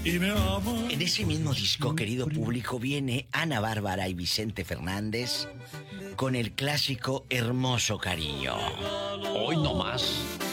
y me ama. En ese mismo disco, querido público, viene Ana Bárbara y Vicente Fernández con el clásico Hermoso Cariño. Hoy no más.